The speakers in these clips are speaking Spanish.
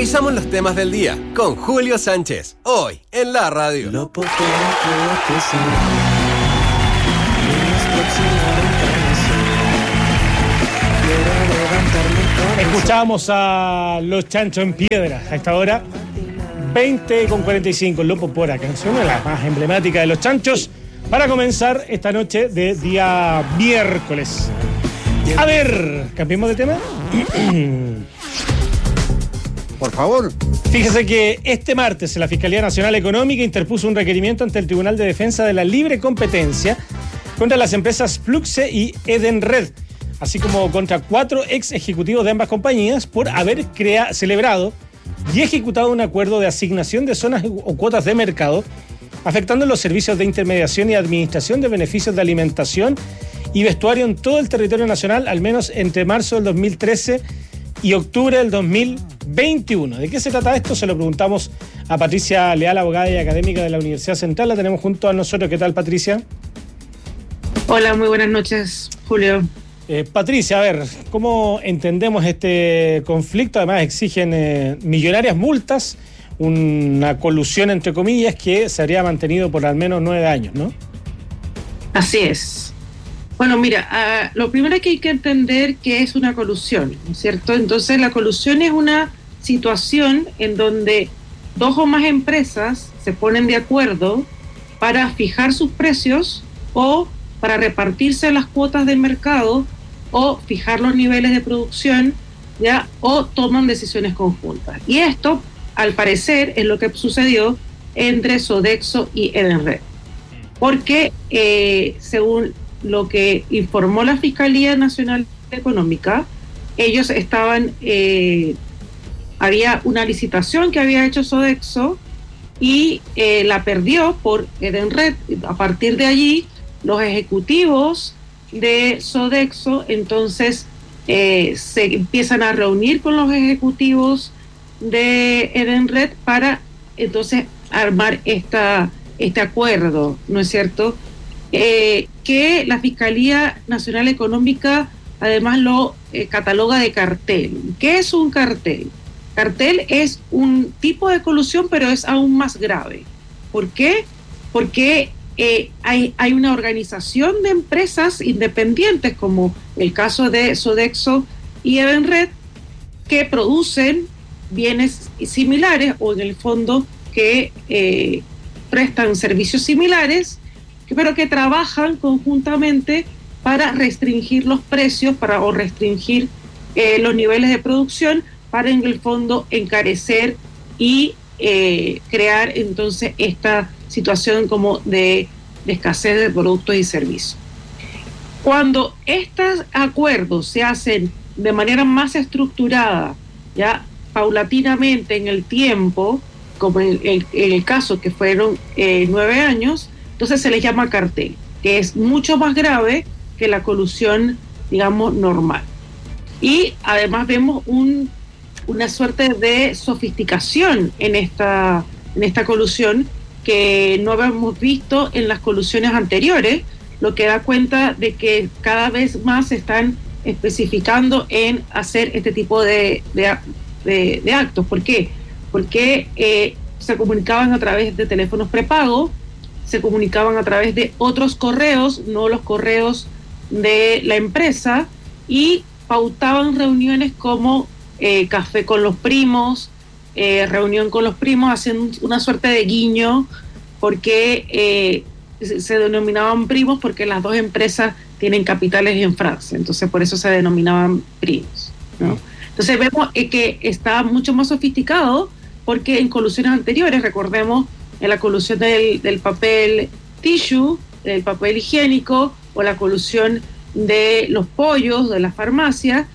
Revisamos los temas del día con Julio Sánchez, hoy en la radio. Escuchábamos a Los Chanchos en Piedra a esta hora, 20:45, Lopo Pora, canción de las más emblemáticas de Los Chanchos, para comenzar esta noche de día miércoles. A ver, ¿cambiemos de tema? Por favor. Fíjese que este martes la Fiscalía Nacional Económica interpuso un requerimiento ante el Tribunal de Defensa de la Libre Competencia contra las empresas Fluxe y Edenred, así como contra 4 ex ejecutivos de ambas compañías por haber celebrado y ejecutado un acuerdo de asignación de zonas o cuotas de mercado afectando los servicios de intermediación y administración de beneficios de alimentación y vestuario en todo el territorio nacional, al menos entre marzo del 2013 y octubre del 2021. ¿De qué se trata esto? Se lo preguntamos a Patricia Leal, abogada y académica de la Universidad Central. La tenemos junto a nosotros. ¿Qué tal, Patricia? Hola, muy buenas noches, Julio. Patricia, a ver, ¿cómo entendemos este conflicto? Además exigen millonarias multas, una colusión entre comillas que se habría mantenido por al menos 9 años, ¿no? Así es. Bueno, mira, lo primero que hay que entender que es una colusión, ¿no es cierto? Entonces la colusión es una situación en donde 2 o más empresas se ponen de acuerdo para fijar sus precios o para repartirse las cuotas del mercado o fijar los niveles de producción, ¿ya? O toman decisiones conjuntas. Y esto, al parecer, es lo que sucedió entre Sodexo y Edenred. Porque, según lo que informó la Fiscalía Nacional Económica, ellos estaban, había una licitación que había hecho Sodexo y la perdió por Edenred. A partir de allí, los ejecutivos de Sodexo entonces se empiezan a reunir con los ejecutivos de Edenred para entonces armar este acuerdo, ¿no es cierto? Que la Fiscalía Nacional Económica además lo cataloga de cartel. ¿Qué es un cartel? Cartel es un tipo de colusión, pero es aún más grave. ¿Por qué? Porque hay una organización de empresas independientes, como el caso de Sodexo y Edenred, que producen bienes similares o en el fondo que prestan servicios similares, pero que trabajan conjuntamente para restringir los precios o restringir los niveles de producción para en el fondo encarecer y crear entonces esta situación como de escasez de productos y servicios. Cuando estos acuerdos se hacen de manera más estructurada, ya paulatinamente en el tiempo, como en el caso que fueron 9 años, entonces se les llama cartel, que es mucho más grave que la colusión, digamos, normal. Y además vemos una suerte de sofisticación en esta colusión que no habíamos visto en las colusiones anteriores, lo que da cuenta de que cada vez más se están especificando en hacer este tipo de actos. ¿Por qué? Porque se comunicaban a través de teléfonos prepago, se comunicaban a través de otros correos, no los correos de la empresa, y pautaban reuniones como café con los primos, reunión con los primos, haciendo una suerte de guiño, porque se denominaban primos porque las 2 empresas tienen capitales en Francia, entonces por eso se denominaban primos, ¿no? Entonces vemos que está mucho más sofisticado, porque en colusiones anteriores, recordemos en la colusión del papel tissue, del papel higiénico, o la colusión de los pollos de la farmacia,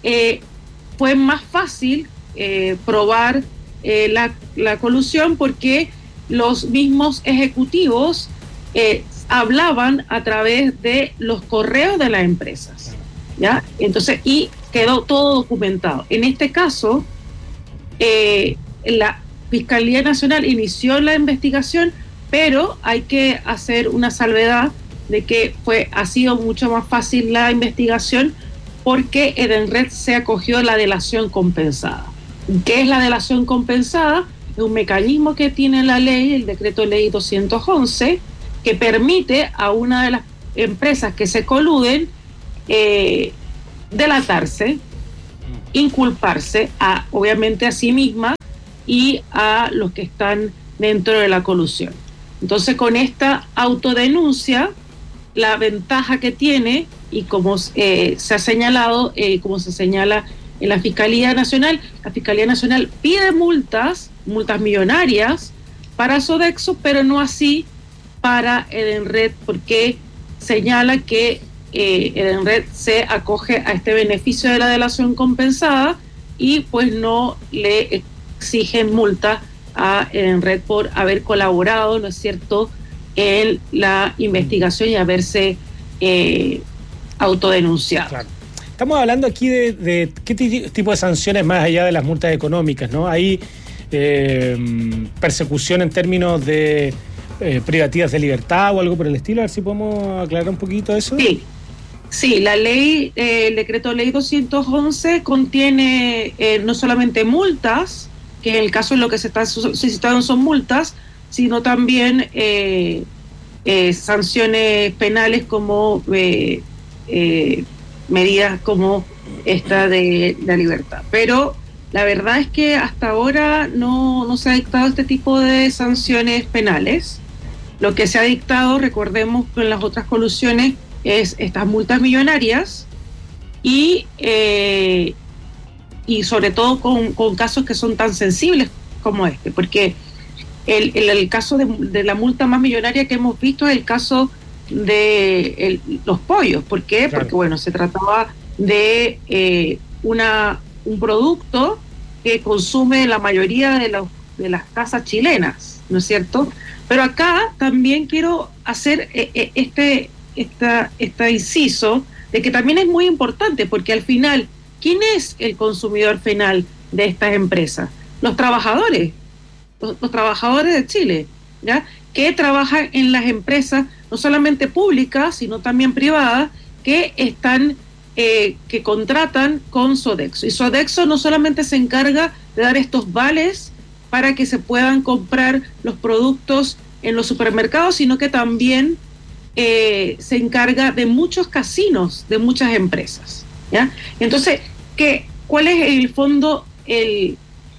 fue más fácil probar la colusión porque los mismos ejecutivos hablaban a través de los correos de las empresas, ¿ya? Entonces, y quedó todo documentado. En este caso, la Fiscalía Nacional inició la investigación, pero hay que hacer una salvedad de que ha sido mucho más fácil la investigación porque Edenred se acogió a la delación compensada. ¿Qué es la delación compensada? Es un mecanismo que tiene la ley, el decreto ley 211, que permite a una de las empresas que se coluden delatarse, inculparse, obviamente a sí misma y a los que están dentro de la colusión. Entonces, con esta autodenuncia, la ventaja que tiene, y como se ha señalado, como se señala en la Fiscalía Nacional pide multas millonarias para Sodexo, pero no así para Edenred, porque señala que Edenred se acoge a este beneficio de la delación compensada y pues no le exigen multa a Edenred por haber colaborado, ¿no es cierto?, en la investigación y haberse autodenunciado. Claro. Estamos hablando aquí de qué tipo de sanciones más allá de las multas económicas, ¿no? Hay persecución en términos de privativas de libertad o algo por el estilo. A ver si podemos aclarar un poquito eso. Sí, la ley, el decreto ley 211 contiene no solamente multas, que en el caso de lo que se está solicitando son multas, sino también sanciones penales como medidas como esta de la libertad. Pero la verdad es que hasta ahora no se ha dictado este tipo de sanciones penales. Lo que se ha dictado, recordemos que en las otras colusiones, es estas multas millonarias y sobre todo con casos que son tan sensibles como este, porque el caso de la multa más millonaria que hemos visto es el caso de los pollos. ¿Por qué? Claro. Porque bueno, se trataba de un producto que consume la mayoría de las casas chilenas, ¿no es cierto? Pero acá también quiero hacer este inciso de que también es muy importante, porque al final, ¿quién es el consumidor final de estas empresas? Los trabajadores, los trabajadores de Chile, ¿ya?, que trabajan en las empresas no solamente públicas, sino también privadas, que que contratan con Sodexo. Y Sodexo no solamente se encarga de dar estos vales para que se puedan comprar los productos en los supermercados, sino que también se encarga de muchos casinos, de muchas empresas, ¿ya? Entonces, ¿cuál es el fondo, el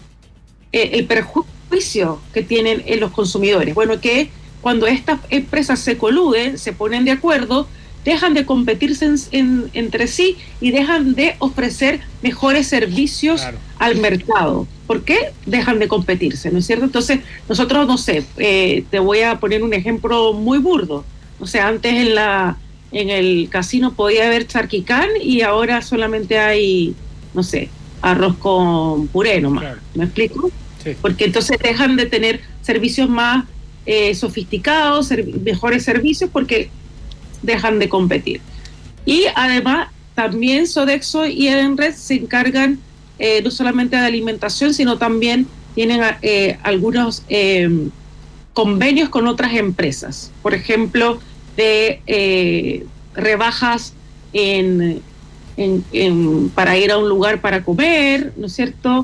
perjuicio que tienen los consumidores? Bueno, que cuando estas empresas se coluden, se ponen de acuerdo, dejan de competirse entre sí y dejan de ofrecer mejores servicios al mercado. ¿Por qué dejan de competirse? ¿No es cierto? Entonces, nosotros, no sé, te voy a poner un ejemplo muy burdo. O sea, antes en el casino podía haber charquicán y ahora solamente hay, no sé, arroz con puré nomás. Claro. ¿Me explico? Sí. Porque entonces dejan de tener servicios más sofisticados, mejores servicios, porque dejan de competir. Y además, también Sodexo y Edenred se encargan no solamente de alimentación, sino también tienen algunos convenios con otras empresas. Por ejemplo, de rebajas para ir a un lugar para comer, ¿no es cierto?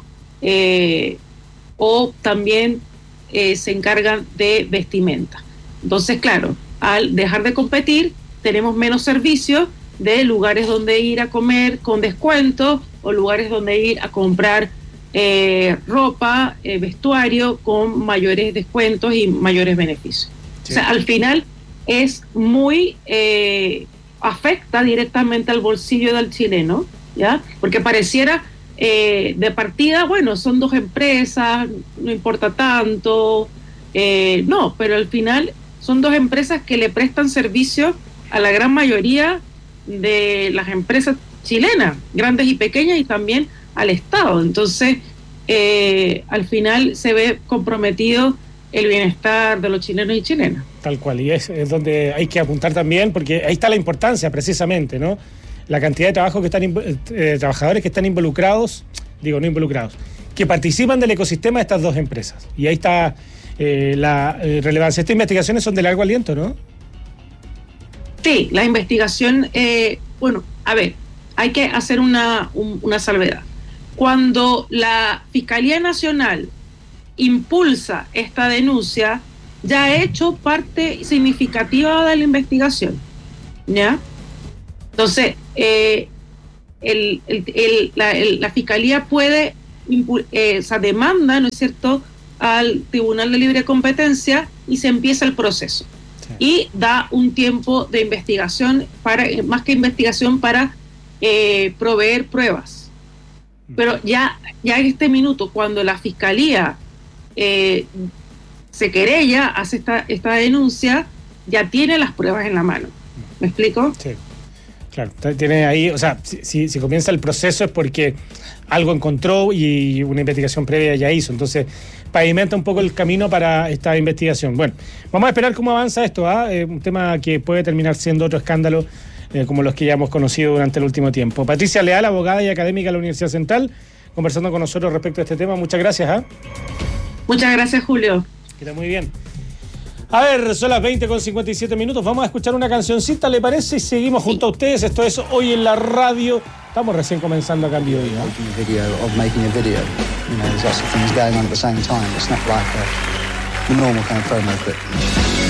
O también se encargan de vestimenta. Entonces, claro, al dejar de competir, tenemos menos servicios de lugares donde ir a comer con descuento o lugares donde ir a comprar ropa, vestuario con mayores descuentos y mayores beneficios. Sí. O sea, al final es muy afecta directamente al bolsillo del chileno, ¿ya? Porque pareciera de partida, bueno, son dos empresas, no importa tanto, no, pero al final son dos empresas que le prestan servicio a la gran mayoría de las empresas chilenas, grandes y pequeñas, y también al Estado. Entonces, al final se ve comprometido el bienestar de los chilenos y chilenas. Tal cual, y es donde hay que apuntar también, porque ahí está la importancia precisamente, ¿no? La cantidad de trabajadores que están involucrados, no involucrados, que participan del ecosistema de estas dos empresas. Y ahí está la relevancia. Estas investigaciones son de largo aliento, ¿no? Sí, la investigación, bueno, a ver, hay que hacer una salvedad. cuando la Fiscalía Nacional impulsa esta denuncia, ya ha hecho parte significativa de la investigación, ¿ya? Entonces, la Fiscalía puede, demanda, ¿no es cierto?, al Tribunal de Libre Competencia y se empieza el proceso. Sí. Y da un tiempo de investigación, más que investigación, para proveer pruebas. Pero ya en este minuto, cuando la Fiscalía se querella, hace esta denuncia, ya tiene las pruebas en la mano. ¿Me explico? Sí. Claro, tiene ahí, o sea, si comienza el proceso es porque algo encontró y una investigación previa ya hizo. Entonces, pavimenta un poco el camino para esta investigación. Bueno, vamos a esperar cómo avanza esto, un tema que puede terminar siendo otro escándalo como los que ya hemos conocido durante el último tiempo. Patricia Leal, abogada y académica de la Universidad Central, conversando con nosotros respecto a este tema. Muchas gracias. Muchas gracias, Julio. Que está muy bien. A ver, son las 20:57. Vamos a escuchar una cancioncita, ¿le parece? Y seguimos junto a ustedes. Esto es Hoy en la Radio. Estamos recién comenzando acá en Bio Bio. Making a video. You know, there's lots of things going on at the same time. It's not like a normal kind of promo clip.